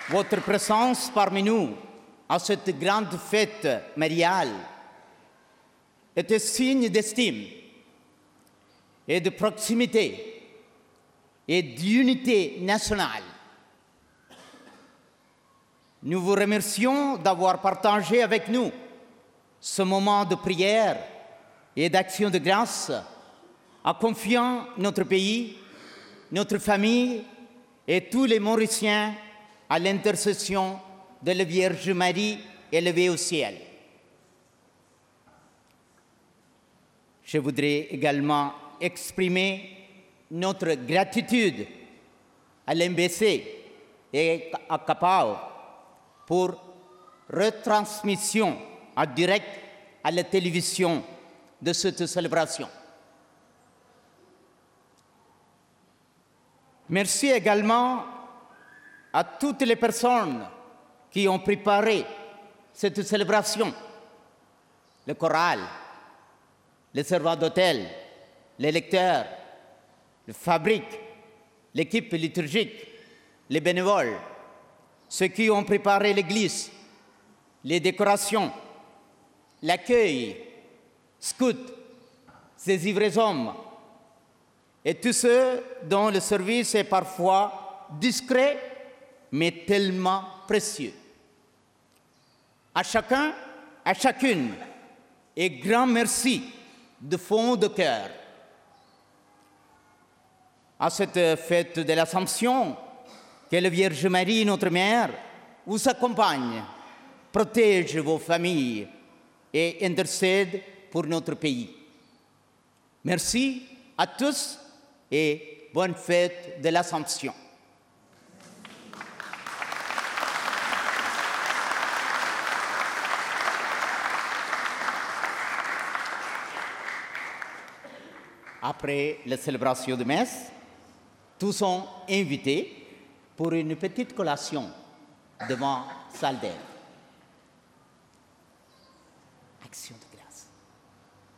Votre présence parmi nous à cette grande fête mariale est un signe d'estime et de proximité et d'unité nationale. Nous vous remercions d'avoir partagé avec nous ce moment de prière et d'action de grâce, en confiant notre pays, notre famille et tous les Mauriciens à l'intercession de la Vierge Marie élevée au ciel. Je voudrais également exprimer notre gratitude à l'MBC et à CAPAO pour retransmission en direct à la télévision de cette célébration. Merci également à toutes les personnes qui ont préparé cette célébration, le choral, les servants d'hôtel, les lecteurs, les fabriques, l'équipe liturgique, les bénévoles, ceux qui ont préparé l'église, les décorations, l'accueil, scouts, ces ivres hommes, et tous ceux dont le service est parfois discret, mais tellement précieux. À chacun, à chacune, et grand merci de fond de cœur. À cette fête de l'Assomption, que la Vierge Marie, notre Mère, vous accompagne, protège vos familles et intercède pour notre pays. Merci à tous et bonne fête de l'Assomption. Après la célébration de messe, tous sont invités pour une petite collation devant salle d'aide. Action de